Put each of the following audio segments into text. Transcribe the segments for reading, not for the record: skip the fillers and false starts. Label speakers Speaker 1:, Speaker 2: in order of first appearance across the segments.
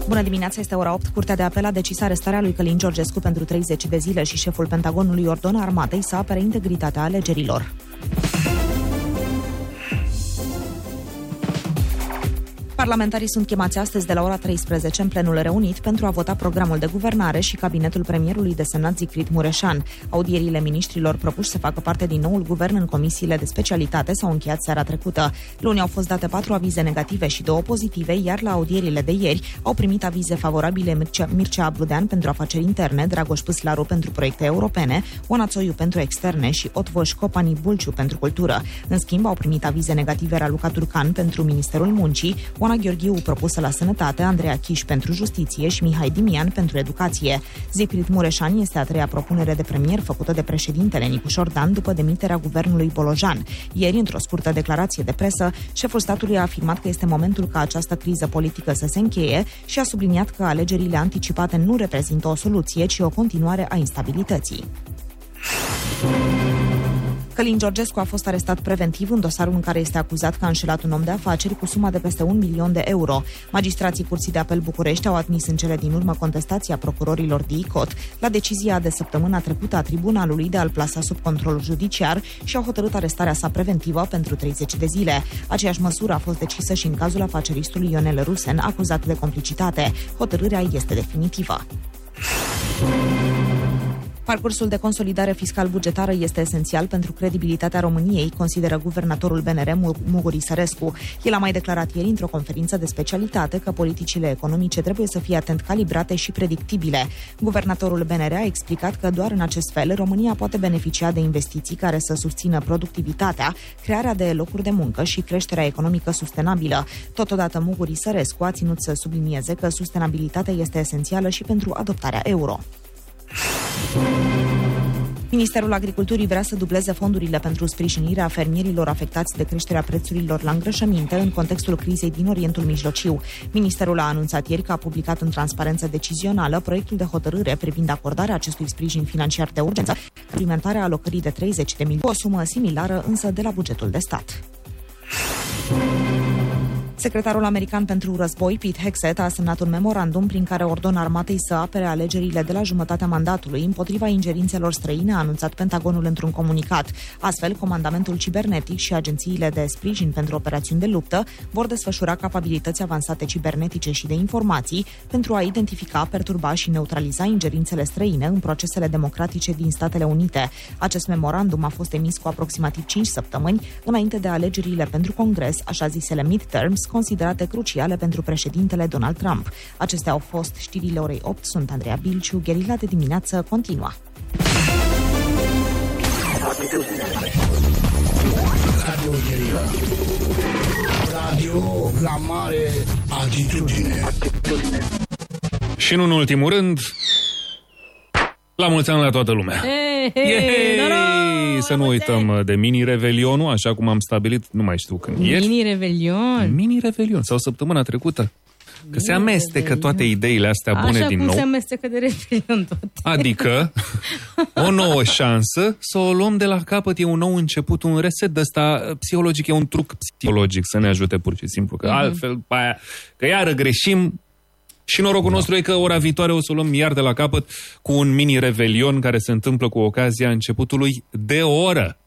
Speaker 1: Bună dimineața, este ora 8. Curtea de apel a decis arestarea lui Călin Georgescu pentru 30 de zile și șeful Pentagonului ordonă armatei să apere integritatea alegerilor. Parlamentarii sunt chemați astăzi de la ora 13 în plenul reunit pentru a vota programul de guvernare și cabinetul premierului desemnat Zicrit Mureșan. Audierile miniștrilor propuși să facă parte din noul guvern în comisiile de specialitate s-au încheiat seara trecută. Luni au fost date 4 avize negative și 2 pozitive, iar la audierile de ieri au primit avize favorabile Mircea Abludean pentru afaceri interne, Dragoș Păslaru pentru proiecte europene, Oana Țoiu pentru externe și Otvoș Copani Bulciu pentru cultură. În schimb, au primit avize negative Raluca Turcan pentru Ministerul Muncii, Oana Gheorghiu propusă la Sănătate, Andreea Chiș pentru Justiție și Mihai Dimian pentru Educație. Zicrit Mureșan este a treia propunere de premier făcută de președintele Nicușor Dan după demiterea guvernului Bolojan. Ieri, într-o scurtă declarație de presă, șeful statului a afirmat că este momentul ca această criză politică să se încheie și a subliniat că alegerile anticipate nu reprezintă o soluție, ci o continuare a instabilității. Călin Georgescu a fost arestat preventiv în dosarul în care este acuzat că a înșelat un om de afaceri cu suma de peste 1 milion de euro. Magistrații Curții de Apel București au admis în cele din urmă contestația procurorilor DICOT la decizia de săptămâna trecută a tribunalului de a-l plasa sub control judiciar și au hotărât arestarea sa preventivă pentru 30 de zile. Aceeași măsură a fost decisă și în cazul afaceristului Ionel Rusen, acuzat de complicitate. Hotărârea este definitivă. Parcursul de consolidare fiscal-bugetară este esențial pentru credibilitatea României, consideră guvernatorul BNR Muguri Sărescu. El a mai declarat ieri într-o conferință de specialitate că politicile economice trebuie să fie atent calibrate și predictibile. Guvernatorul BNR a explicat că doar în acest fel România poate beneficia de investiții care să susțină productivitatea, crearea de locuri de muncă și creșterea economică sustenabilă. Totodată Muguri Sărescu a ținut să sublinieze că sustenabilitatea este esențială și pentru adoptarea euro. Ministerul Agriculturii vrea să dubleze fondurile pentru sprijinirea fermierilor afectați de creșterea prețurilor la îngrășăminte în contextul crizei din Orientul Mijlociu. Ministerul a anunțat ieri că a publicat în transparență decizională proiectul de hotărâre privind acordarea acestui sprijin financiar de urgență, suplimentarea alocării de 30 de milioane, o sumă similară însă de la bugetul de stat. Secretarul american pentru război, Pete Hegseth, a semnat un memorandum prin care ordonă armatei să apere alegerile de la jumătatea mandatului împotriva ingerințelor străine, a anunțat Pentagonul într-un comunicat. Astfel, comandamentul cibernetic și agențiile de sprijin pentru operațiuni de luptă vor desfășura capabilități avansate cibernetice și de informații pentru a identifica, perturba și neutraliza ingerințele străine în procesele democratice din Statele Unite. Acest memorandum a fost emis cu aproximativ 5 săptămâni înainte de alegerile pentru Congres, așa zisele midterms, considerate cruciale pentru președintele Donald Trump. Acestea au fost știrile orei 8. Sunt Andreea Bilciu. Gherila de dimineață continua.
Speaker 2: Radio la mare altitudine.
Speaker 3: Și nu în ultimul rând, la mulți ani la toată lumea. Să nu uităm de mini-revelionul, așa cum am stabilit, nu mai știu când ieri.
Speaker 4: Mini-revelion?
Speaker 3: Mini-revelion, sau săptămâna trecută. Că se amestecă toate ideile astea bune
Speaker 4: așa
Speaker 3: din
Speaker 4: cum
Speaker 3: nou.
Speaker 4: se amestecă de revelion toate.
Speaker 3: Adică, o nouă șansă să o luăm de la capăt, e un nou început, un reset de ăsta psihologic, e un truc psihologic să ne ajute pur și simplu, că altfel, că iară greșim. Și norocul nostru e că ora viitoare o să o luăm iar de la capăt cu un mini-revelion care se întâmplă cu ocazia începutului de oră.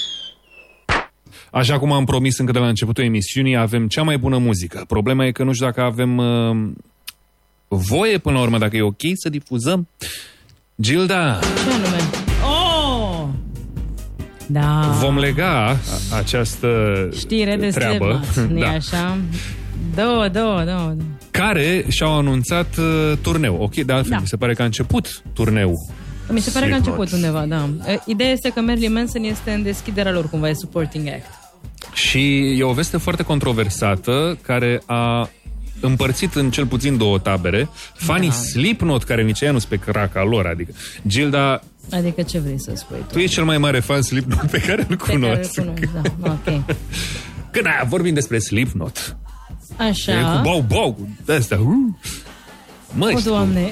Speaker 3: Așa cum am promis încă de la începutul emisiunii, avem cea mai bună muzică. Problema e că nu știu dacă avem voie până la urmă, dacă e ok să difuzăm. Gilda!
Speaker 4: Ce anume? Oh! Da.
Speaker 3: Vom lega această
Speaker 4: știre de
Speaker 3: treabă.
Speaker 4: Nu-i așa? Două.
Speaker 3: Care și-au anunțat turneu. Ok, de altfel, mi se pare că a început turneul.
Speaker 4: Mi se pare că a început undeva, da. Ideea este că Marilyn Manson este în deschiderea lor, cumva, e supporting act.
Speaker 3: Și e o veste foarte controversată care a împărțit în cel puțin două tabere. Fanii Slipknot, care nici ea nu sunt pe craca lor, adică Gilda...
Speaker 4: Adică ce vrei să spui tu?
Speaker 3: Tu ești cel mai mare fan Slipknot pe care îl cunoști.
Speaker 4: Da, ok.
Speaker 3: Când vorbim despre Slipknot.
Speaker 4: Așa.
Speaker 3: E cu bau, cu de-astea. Măi,
Speaker 4: Doamne.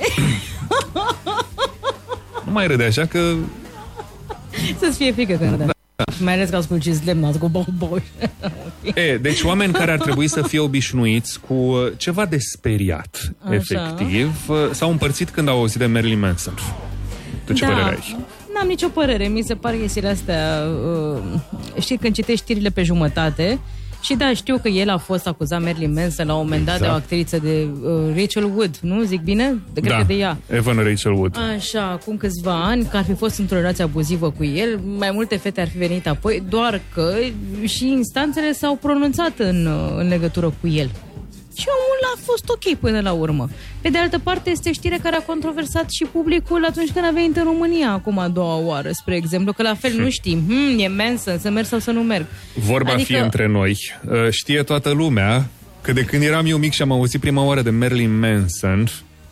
Speaker 3: Nu mai râde așa că...
Speaker 4: Să-ți fie frică când râde. Mai ales că ascult și Slipknot cu bau.
Speaker 3: Deci oameni care ar trebui să fie obișnuiți cu ceva de speriat,
Speaker 4: Așa.
Speaker 3: efectiv, s-au împărțit când au auzit de Marilyn Manson. Tu ce părere ai?
Speaker 4: N-am nicio părere, mi se pare chestiile astea, știi, când citești știrile pe jumătate, și da, știu că el a fost acuzat, Marilyn Manson, la un moment dat, de o actriță de Rachel Wood, nu? Zic bine? Cred că de ea.
Speaker 3: Evan Rachel Wood.
Speaker 4: Așa, acum câțiva ani, că ar fi fost într-o relație abuzivă cu el, mai multe fete ar fi venit apoi, doar că și instanțele s-au pronunțat în legătură cu el. Și omul a fost ok până la urmă. Pe de altă parte, este știre care a controversat și publicul atunci când a venit în România, acum a doua oară, spre exemplu, că la fel nu știm, e Manson, să merg sau să nu merg.
Speaker 3: Vorba fie între noi. Știe toată lumea că de când eram eu mic și am auzit prima oară de Marilyn Manson,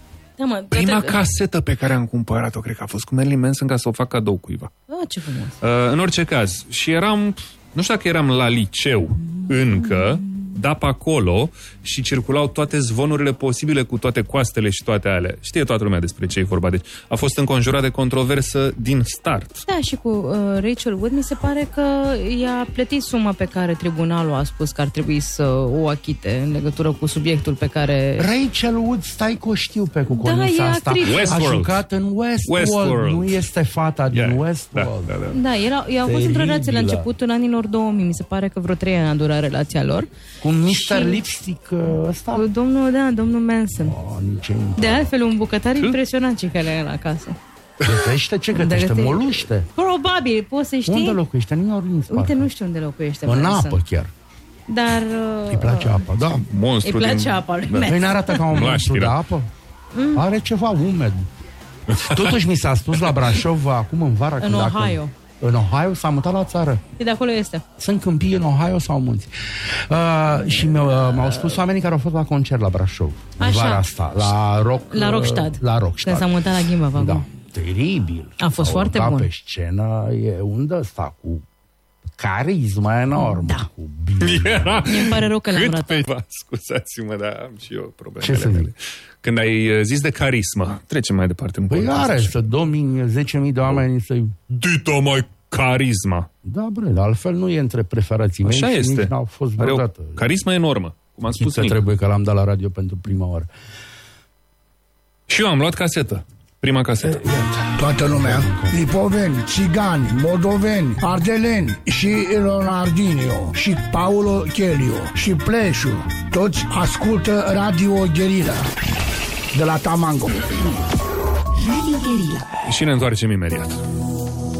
Speaker 3: prima casetă pe care am cumpărat-o, cred că a fost cu Marilyn Manson, ca să o fac cadou cuiva.
Speaker 4: Ce frumos.
Speaker 3: În orice caz. Și eram, nu știu dacă eram la liceu încă, da pe acolo și circulau toate zvonurile posibile cu toate coastele și toate alea. Știe toată lumea despre ce e vorba. Deci a fost înconjurat de controversă din start.
Speaker 4: Da, și cu Rachel Wood mi se pare că i-a plătit suma pe care tribunalul a spus că ar trebui să o achite în legătură cu subiectul pe care...
Speaker 2: Rachel Wood, stai că o știu pe cuconița asta. A jucat în Westworld. Nu este fata din Westworld.
Speaker 4: Da, i-au fost într-o relație la începutul anilor 2000. Mi se pare că vreo 3 ani a durat relația lor.
Speaker 2: Cu Mr. Lipstick ăsta?
Speaker 4: Domnul Manson. De altfel, un bucătar impresionant ce care era acasă.
Speaker 2: Gătește? Ce gătește? Moluște?
Speaker 4: Probabil, poți să știi.
Speaker 2: Unde locuiește? New Orleans,
Speaker 4: uite, nu știu unde locuiește
Speaker 2: în
Speaker 4: Manson.
Speaker 2: Apă chiar.
Speaker 4: Dar...
Speaker 2: îi place apa, da.
Speaker 3: Monstru
Speaker 4: îi place apa lui Manson.
Speaker 2: Îi ne arată ca un monstru de apă? Are ceva umed. Totuși mi s-a spus la Brașov acum în vară.
Speaker 4: În Ohio.
Speaker 2: În Ohio s-a mutat la țară.
Speaker 4: Și de acolo este.
Speaker 2: Sunt câmpii în Ohio sau munți. Și m-au spus oamenii care au fost la concert la Brașov. În vara asta. La Rockstad. La Rockstad.
Speaker 4: S-a mutat la Ghimbă.
Speaker 2: Da. Teribil.
Speaker 4: A fost foarte bun.
Speaker 2: Pe scenă e unde ăsta cu carisma enormă.
Speaker 4: Da.
Speaker 2: Cu bine.
Speaker 4: Mi-mi pare rău că l-am ratat.
Speaker 3: Scuzați-mă, dar am și eu problemele mele. Când ai zis de carismă, trecem mai departe.
Speaker 2: Păi are să domini 10.000 de oameni să-i...
Speaker 3: Dita mai carisma.
Speaker 2: Da, bre, altfel nu e între preferații mei.
Speaker 3: Așa este.
Speaker 2: Nici n-au fost vreodată.
Speaker 3: Carisma enormă, cum am spus.
Speaker 2: Trebuie că l-am dat la radio pentru prima oară.
Speaker 3: Și eu am luat casetă. Prima casetă.
Speaker 2: Toată lumea.
Speaker 5: Lipoveni, țigani, moldoveni, ardeleni și Leonardinio și Paulo Chelio și Pleșu. Toți ascultă Radio Guerilla de la Tamango.
Speaker 3: Și ne întoarcem imediat.